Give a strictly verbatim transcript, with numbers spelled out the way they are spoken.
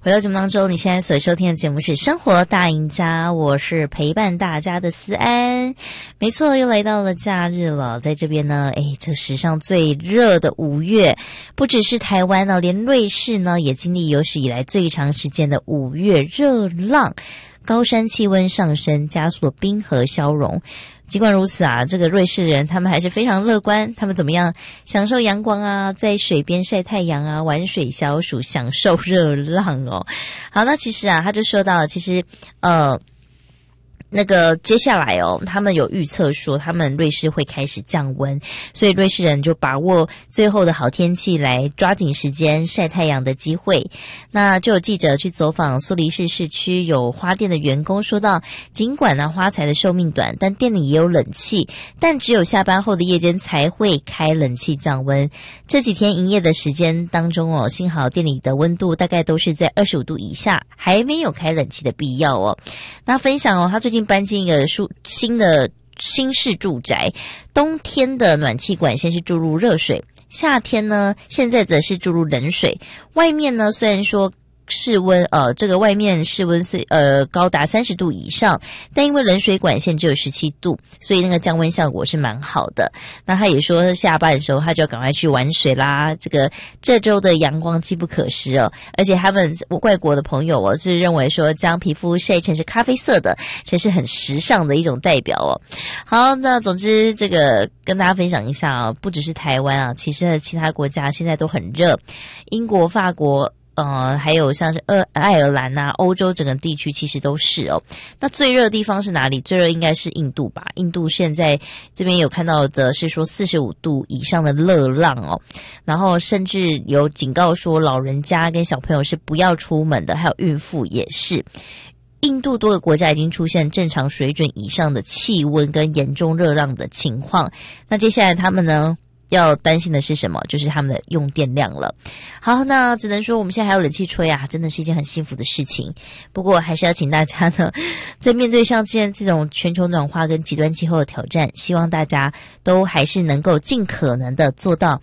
回到节目当中，你现在所收听的节目是生活大赢家，我是陪伴大家的思安。没错，又来到了假日了，在这边呢，诶，这史上最热的五月，不只是台湾呢，连瑞士呢也经历有史以来最长时间的五月热浪，高山气温上升，加速了冰河消融。尽管如此啊，这个瑞士人他们还是非常乐观，他们怎么样享受阳光啊，在水边晒太阳啊，玩水消暑，享受热浪哦。好，那其实啊，他就说到其实呃那个接下来哦，他们有预测说他们瑞士会开始降温，所以瑞士人就把握最后的好天气来抓紧时间晒太阳的机会。那就有记者去走访苏黎世市区有花店的员工说到，尽管呢花材的寿命短，但店里也有冷气，但只有下班后的夜间才会开冷气降温。这几天营业的时间当中哦，幸好店里的温度大概都是在二十五度以下，还没有开冷气的必要哦。那分享哦，他最近搬进一个新的新式住宅，冬天的暖气管先是注入热水，夏天呢现在则是注入冷水。外面呢虽然说室温呃，这个外面室温是呃高达三十度以上，但因为冷水管线只有十七度，所以那个降温效果是蛮好的。那他也说下班的时候他就要赶快去玩水啦，这个这周的阳光机不可失哦。而且他们外国的朋友哦是认为说将皮肤晒成是咖啡色的才是很时尚的一种代表哦。好，那总之这个跟大家分享一下啊，不只是台湾啊，其实其他国家现在都很热，英国、法国呃，还有像是呃爱尔兰啊，欧洲整个地区其实都是哦。那最热的地方是哪里？最热应该是印度吧？印度现在这边有看到的是说四十五度以上的热浪哦，然后甚至有警告说老人家跟小朋友是不要出门的，还有孕妇也是。印度多个国家已经出现正常水准以上的气温跟严重热浪的情况。那接下来他们呢？要担心的是什么？就是他们的用电量了。好，那只能说我们现在还有冷气吹啊，真的是一件很幸福的事情。不过还是要请大家呢，在面对像现在这种全球暖化跟极端气候的挑战，希望大家都还是能够尽可能的做到